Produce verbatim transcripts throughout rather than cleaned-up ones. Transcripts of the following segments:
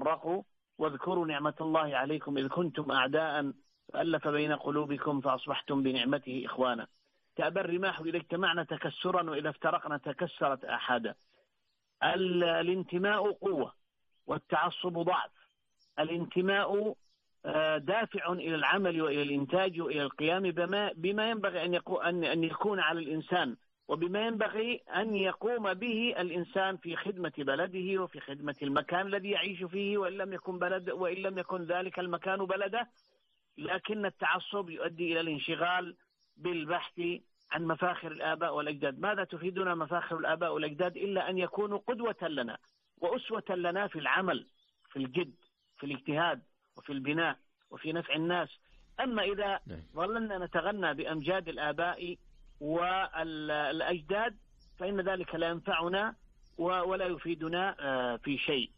تفرقوا واذكروا نعمة الله عليكم إذ كنتم أعداء فألف بين قلوبكم فأصبحتم بنعمته إخوانا. تأبى الرماح إذا اجتمعنا تكسرا وإذا افترقنا تكسرت أحدا. الانتماء قوة والتعصب ضعف. الانتماء دافع إلى العمل وإلى الإنتاج وإلى القيام بما, بما ينبغي أن يكون, أن يكون على الإنسان وبما ينبغي أن يقوم به الإنسان في خدمة بلده وفي خدمة المكان الذي يعيش فيه، وإن لم يكن بلد وإن لم يكن ذلك المكان بلده. لكن التعصب يؤدي إلى الانشغال بالبحث عن مفاخر الآباء والأجداد. ماذا تفيدنا مفاخر الآباء والأجداد إلا أن يكونوا قدوة لنا وأسوة لنا في العمل، في الجد، في الاجتهاد، وفي البناء، وفي نفع الناس. أما إذا ظللنا نتغنى بأمجاد الآباء والأجداد فإن ذلك لا ينفعنا ولا يفيدنا في شيء.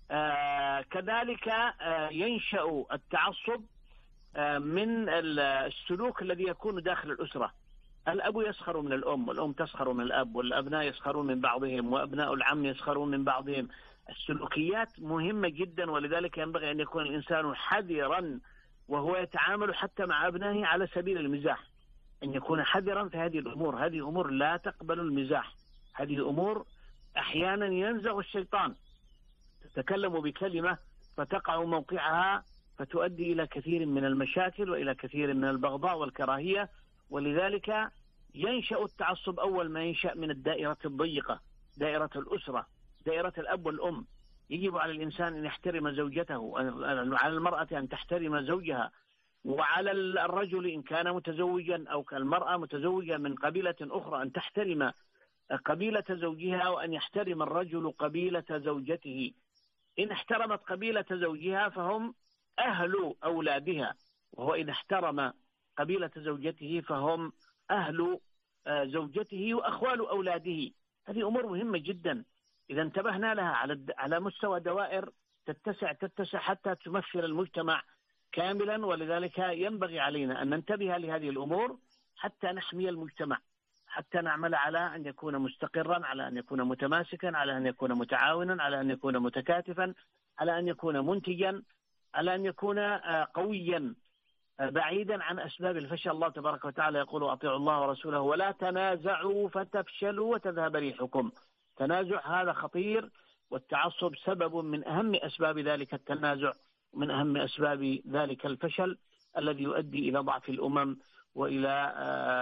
كذلك ينشأ التعصب من السلوك الذي يكون داخل الأسرة. الأب يسخر من الأم، والأم تسخر من الأب، والأبناء يسخرون من بعضهم، وأبناء العم يسخرون من بعضهم. السلوكيات مهمة جدا، ولذلك ينبغي أن يكون الإنسان حذرا وهو يتعامل حتى مع أبنائه على سبيل المزاح، أن يكون حذرا في هذه الأمور. هذه أمور لا تقبل المزاح، هذه أمور أحيانا ينزغ الشيطان، تتكلم بكلمة فتقع موقعها فتؤدي إلى كثير من المشاكل وإلى كثير من البغضاء والكراهية. ولذلك ينشأ التعصب أول ما ينشأ من الدائرة الضيقة، دائرة الأسرة، دائرة الأب والأم. يجب على الإنسان أن يحترم زوجته، على المرأة أن تحترم زوجها، وعلى الرجل إن كان متزوجا أو كالمرأة متزوجة من قبيلة أخرى أن تحترم قبيلة زوجها، وأن يحترم الرجل قبيلة زوجته. إن احترمت قبيلة زوجها فهم أهل أولادها، وهو إن احترم قبيلة زوجته فهم أهل زوجته وأخوال أولاده. هذه أمور مهمة جدا إذا انتبهنا لها على على مستوى دوائر تتسع تتسع حتى تمثل المجتمع كاملا. ولذلك ينبغي علينا أن ننتبه لهذه الأمور حتى نحمي المجتمع، حتى نعمل على أن يكون مستقرا، على أن يكون متماسكا، على أن يكون متعاونا، على أن يكون متكاتفا، على أن يكون منتجا، على أن يكون قويا بعيدا عن أسباب الفشل. الله تبارك وتعالى يقول: أطيعوا الله ورسوله ولا تنازعوا فتفشلوا وتذهب ريحكم. تنازع هذا خطير، والتعصب سبب من أهم أسباب ذلك التنازع، ومن أهم أسباب ذلك الفشل الذي يؤدي إلى ضعف الأمم وإلى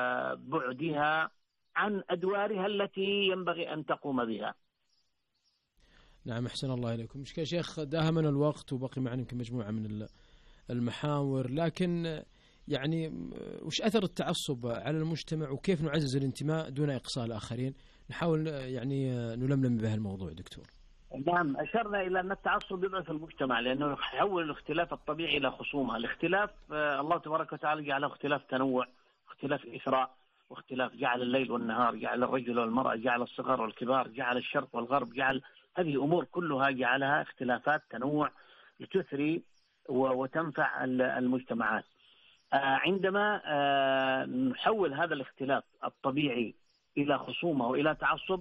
بعدها عن أدوارها التي ينبغي أن تقوم بها. نعم، أحسن الله إليكم. مشكلة شيخ داهمنا الوقت وبقي معنا يمكن مجموعة من المحاور، لكن يعني وش أثر التعصب على المجتمع وكيف نعزز الانتماء دون إقصاء الآخرين؟ نحاول يعني نلملم بهذا الموضوع دكتور. نعم، أشرنا إلى أن التعصب يضعف المجتمع لأنه يحول الاختلاف الطبيعي إلى خصومة. الاختلاف الله تبارك وتعالى جعله اختلاف تنوع، اختلاف إثراء، واختلاف جعل الليل والنهار، جعل الرجل والمرأة، جعل الصغار والكبار، جعل الشرق والغرب، جعل هذه أمور كلها جعلها اختلافات تنوع لتثري وتنفع المجتمعات. عندما نحول هذا الاختلاف الطبيعي إلى خصومة وإلى تعصب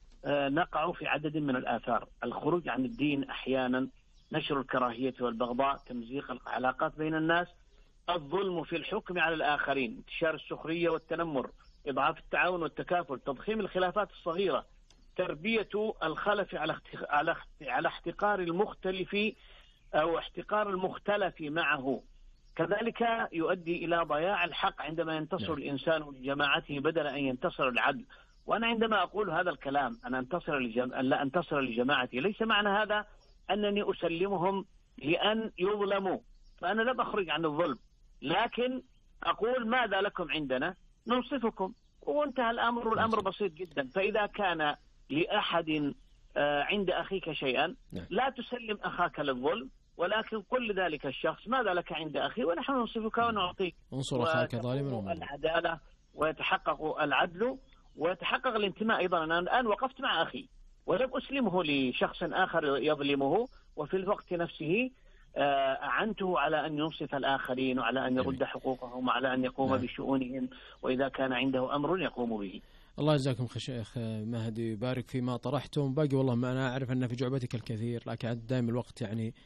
نقع في عدد من الآثار: الخروج عن الدين أحيانا، نشر الكراهية والبغضاء، تمزيق العلاقات بين الناس، الظلم في الحكم على الآخرين، انتشار السخرية والتنمر، إضعاف التعاون والتكافل، تضخيم الخلافات الصغيرة، تربية الخلف على على احتقار المختلف أو احتقار المختلف معه. كذلك يؤدي إلى ضياع الحق عندما ينتصر الإنسان لجماعته بدل أن ينتصر العدل. وأنا عندما أقول هذا الكلام أنا أنتصر لجم... لا أنتصر لجماعتي، ليس معنى هذا أنني أسلمهم لأن يظلموا، فأنا لا بخرج عن الظلم، لكن أقول ماذا لكم عندنا ننصفكم، وانتهى الأمر، والأمر بسيط جدا. فإذا كان لأحد عند أخيك شيئا لا تسلم أخاك للظلم، ولكن قل لذلك الشخص ماذا لك عند أخي ونحن ننصفك ونعطيك، انصر أخاك ظالما، العدالة ويتحقق العدل ويتحقق الانتماء. أيضا أنا الآن وقفت مع أخي ولم أسلمه لشخص آخر يظلمه، وفي الوقت نفسه أعنته على أن ينصف الآخرين وعلى أن يرد حقوقهم وعلى أن يقوم نعم. بشؤونهم، وإذا كان عنده أمر يقوم به. الله يجزاكم خير شيخ مهدي، يبارك فيما طرحتم. باقي والله ما أنا أعرف أن في جعبتك الكثير، لكن دائما الوقت يعني